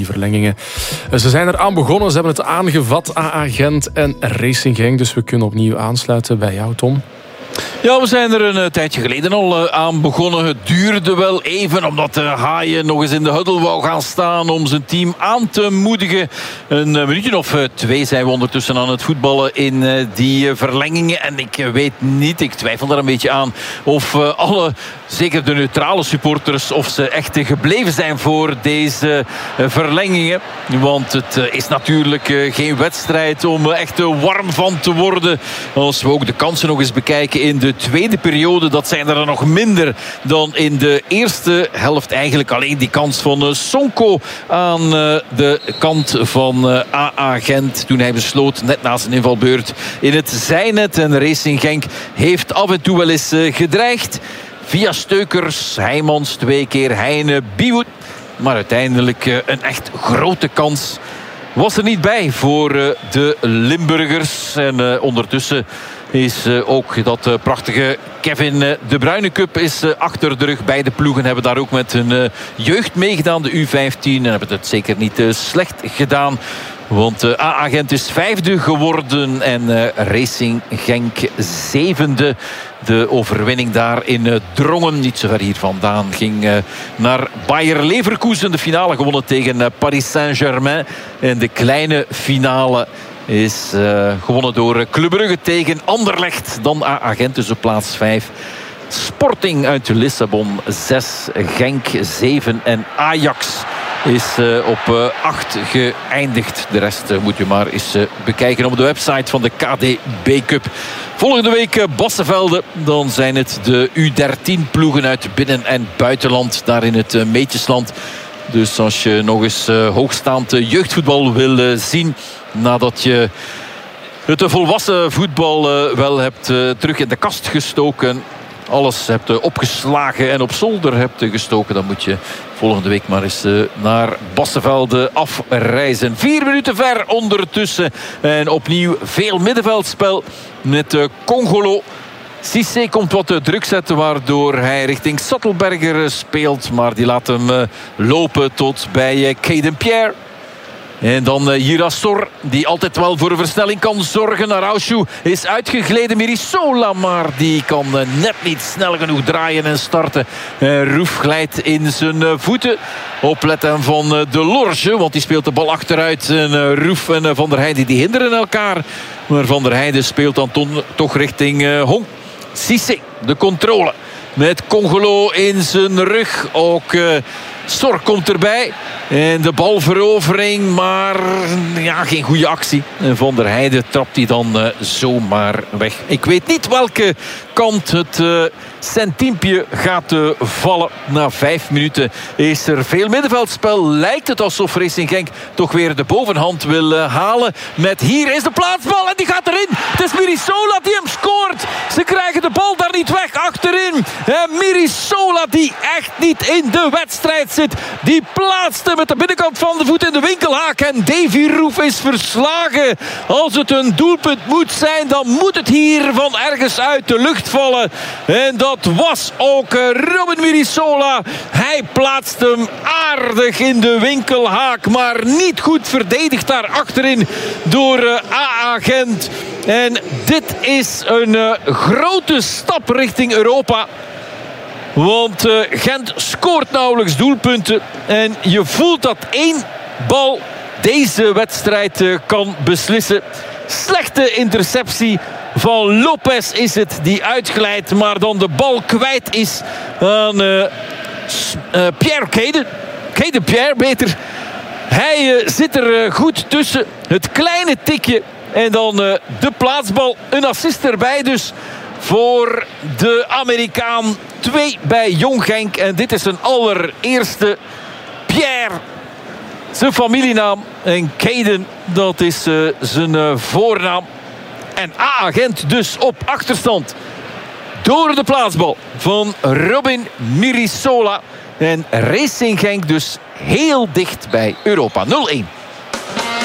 die verlengingen. Ze zijn eraan begonnen, ze hebben het aangevat, AA Gent en Racing Genk. Dus we kunnen opnieuw aansluiten bij jou, Tom. Ja, we zijn er een tijdje geleden al aan begonnen. Het duurde wel even, omdat de Haaien nog eens in de huddle wou gaan staan om zijn team aan te moedigen. Een minuutje of 2 zijn we ondertussen aan het voetballen in die verlengingen. En ik weet niet, ik twijfel daar een beetje aan of alle, zeker de neutrale supporters, of ze echt gebleven zijn voor deze verlengingen. Want het is natuurlijk geen wedstrijd om echt warm van te worden. Als we ook de kansen nog eens bekijken in de tweede periode, dat zijn er nog minder dan in de eerste helft. Eigenlijk alleen die kans van Sonko aan de kant van AA Gent, toen hij besloot net na zijn invalbeurt in het zijnet. En Racing Genk heeft af en toe wel eens gedreigd. Via Steukers, Heijmans 2 keer, Heine, Biewoet. Maar uiteindelijk een echt grote kans was er niet bij voor de Limburgers. En ondertussen is ook dat prachtige Kevin De Bruyne Cup is achter de rug. Beide ploegen hebben daar ook met hun jeugd meegedaan, de U15. En hebben het zeker niet slecht gedaan. Want AA Gent is 5e geworden en Racing Genk 7e. De overwinning daar in Drongen, niet zo ver hier vandaan, ging naar Bayer Leverkusen. De finale gewonnen tegen Paris Saint-Germain. En de kleine finale is gewonnen door Club Brugge tegen Anderlecht. Dan AA Gent, dus op plaats 5. Sporting uit Lissabon 6, Genk 7 en Ajax is op 8 geëindigd. De rest moet je maar eens bekijken op de website van de KDB Cup. Volgende week Bassevelde. Dan zijn het de U13 ploegen uit binnen- en buitenland. Daar in het Meetjesland. Dus als je nog eens hoogstaand jeugdvoetbal wil zien, nadat je het volwassen voetbal wel hebt terug in de kast gestoken, alles hebt opgeslagen en op zolder hebt gestoken, dan moet je volgende week maar eens naar Bassevelde afreizen. 4 minuten ver ondertussen. En opnieuw veel middenveldspel met Congolo. Cissé komt wat druk zetten, waardoor hij richting Sattelberger speelt. Maar die laat hem lopen tot bij Caden Pierre. En dan Girasor, die altijd wel voor een versnelling kan zorgen. Araújo is uitgegleden. Mirisola, maar die kan net niet snel genoeg draaien en starten. Roef glijdt in zijn voeten. Opletten van De Lorge, want die speelt de bal achteruit. En Roef en Van der Heijden die hinderen elkaar. Maar Van der Heijden speelt dan toch richting Hong. Cissé, de controle. Met Congolo in zijn rug. Ook Sor komt erbij. En de balverovering, maar ja, geen goede actie. En Van der Heijden trapt hij dan zomaar weg. Ik weet niet welke kant het centiempje gaat vallen. Na 5 minuten is er veel middenveldspel. Lijkt het alsof Racing Genk toch weer de bovenhand wil halen. Met hier is de plaatsbal en die gaat erin. Het is Mirisola die hem scoort. Ze krijgen de bal daar niet weg achterin. Mirisola die echt niet in de wedstrijd zit. Die plaatste met de binnenkant van de voet in de winkelhaak. En Davy Roef is verslagen. Als het een doelpunt moet zijn, dan moet het hier van ergens uit de lucht vallen. En dat was ook Robin Mirisola. Hij plaatst hem aardig in de winkelhaak. Maar niet goed verdedigd daar achterin door AA Gent. En dit is een grote stap richting Europa. Want Gent scoort nauwelijks doelpunten. En je voelt dat 1 bal deze wedstrijd kan beslissen. Slechte interceptie van Lopez is het die uitglijdt. Maar dan de bal kwijt is aan Pierre Caden. Caden Pierre, beter. Hij zit er goed tussen. Het kleine tikje. En dan de plaatsbal. Een assist erbij dus voor de Amerikaan. 2 bij Jong Genk. En dit is zijn allereerste. Pierre, zijn familienaam. En Caden, dat is zijn voornaam. En AA Gent dus op achterstand. Door de plaatsbal van Robin Mirisola. En Racing Genk dus heel dicht bij Europa. 0-1.